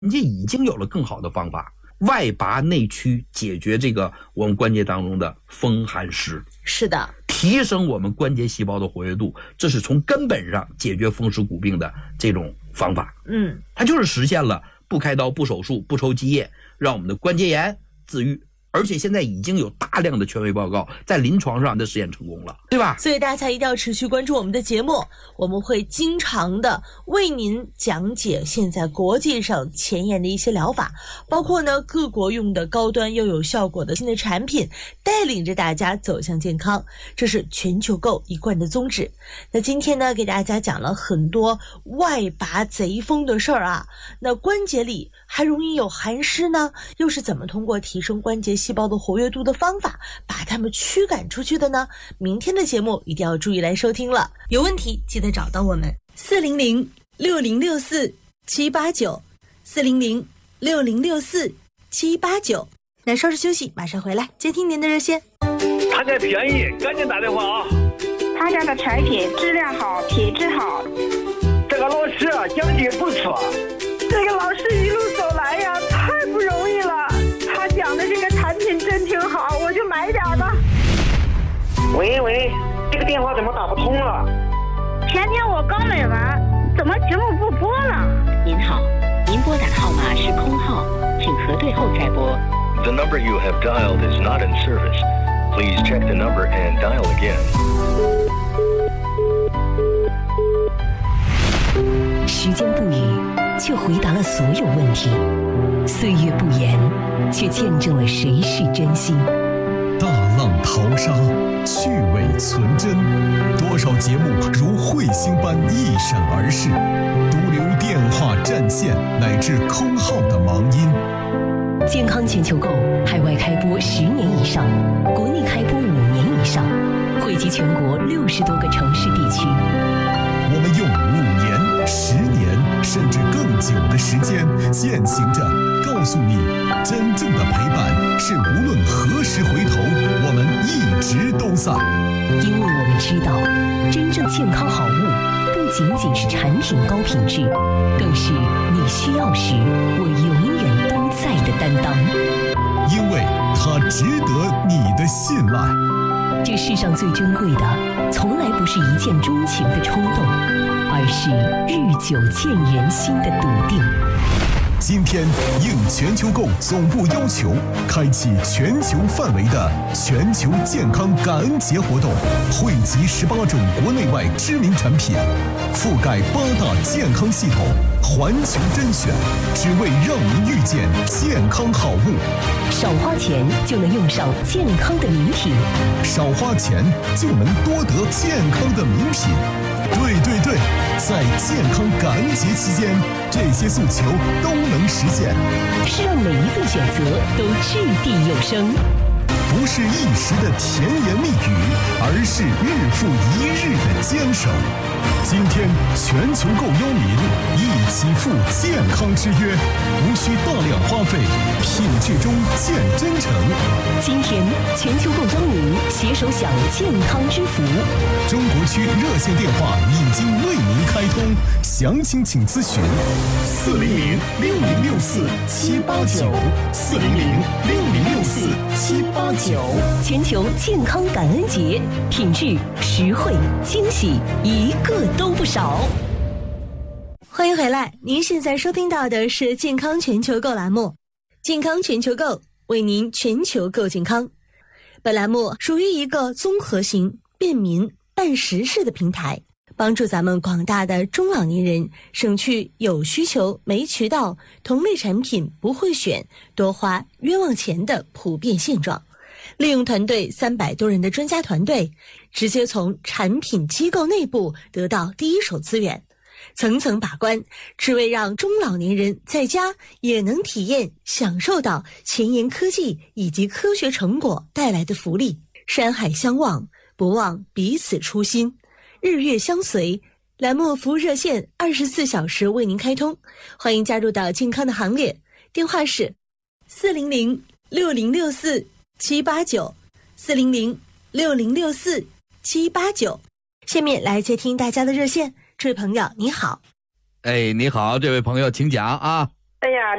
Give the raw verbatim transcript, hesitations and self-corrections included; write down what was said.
人家已经有了更好的方法，外拔内驱，解决这个我们关节当中的风寒湿。 是的， 提升我们关节细胞的活跃度，这是从根本上解决风湿骨病的这种方法。 嗯， 它就是实现了不开刀、不手术、不抽积液，让我们的关节炎自愈。而且现在已经有大量的权威报告在临床上的实验成功了，对吧？ 所以大家一定要持续关注我们的节目，我们会经常的为您讲解现在国际上前沿的一些疗法，包括呢各国用的高端又有效果的新的产品，带领着大家走向健康，这是全球购一贯的宗旨。那今天呢给大家讲了很多外拔贼风的事儿啊，那关节里还容易有寒湿呢，又是怎么通过提升关节细胞的活跃度的方法把它们驱赶出去的呢？明天的节目一定要注意来收听了，有问题记得找到我们四零零六零六四七八九 四零零六零六四七八九。那稍事休息，马上回来接听您的热线。 他家便宜，赶紧打电话啊！ 他家的产品质量好，品质好。 这个老师啊，讲解不错。 这个老师一路走来呀，太不容易了。他讲的这个产品真挺好，我就买点吧。 喂喂，这个电话怎么打不通了？ 前天我刚买完，怎么节目不播了？ 您好，您拨打的号码是空号，请核对后再拨。 The number you have dialed is not in service. Please check the number and dial again. 时间不语，却回答了所有问题；岁月不言，却见证了谁是真心。 大浪淘沙，趣味存真，多少节目如彗星般一闪而逝，独留电话占线乃至空号的忙音。 健康全球购海外开播十年以上，国内开播五年以上，惠及全国六十多个城市地区。 我们用五年、十年甚至更久的时间，践行着告诉你，真正的陪伴是无论何时回头，我们一直都在。 因为我们知道，真正健康好物不仅仅是产品高品质，更是你需要时我永远都在的担当。 因为它值得你的信赖。 这世上最珍贵的，从来不是一见钟情的冲动，而是日久见人心的笃定。 今天应全球购总部要求，开启全球范围的全球健康感恩节活动，汇集十八种国内外知名产品，覆盖八大健康系统，环球甄选，只为让您遇见健康好物。 少花钱就能用上健康的名品， 少花钱就能多得健康的名品。对对对，在健康感恩节期间，这些诉求都能实现， 是让每一份选择都掷地有声， 不是一时的甜言蜜语，而是日复一日的坚守。今天全球购邀您一起赴健康之约，无需大量花费，品质中见真诚。 今天全球购邀您携手享健康之福。 中国区热线电话已经为您开通，详情请咨询四零零六零六四七八九四零零六零六四七八九。 全球健康感恩节，品质、实惠、惊喜，一个都不少。 欢迎回来，您现在收听到的是健康全球购栏目，健康全球购为您全球购健康。本栏目属于一个综合型、便民、办实事的平台，帮助咱们广大的中老年人省去有需求没渠道、同类产品不会选、多花冤枉钱的普遍现状。利用团队三百多人的专家团队，直接从产品机构内部得到第一手资源，层层把关，只为让中老年人在家也能体验享受到前沿科技以及科学成果带来的福利。山海相望，不忘彼此初心，日月相随。栏目服务热线二十四小时为您开通，欢迎加入到健康的行列。电话是四零零六零六四七八九四零零六零六四七八九。下面来接听大家的热线。这位朋友你好。 哎，你好，这位朋友请讲啊。 哎呀。